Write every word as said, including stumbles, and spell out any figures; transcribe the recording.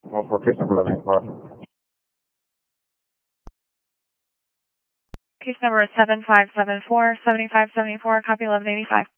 Well, for case number eleven eighty-five. Case number is seven five seven four, seven five seven four, copy eleven eighty-five.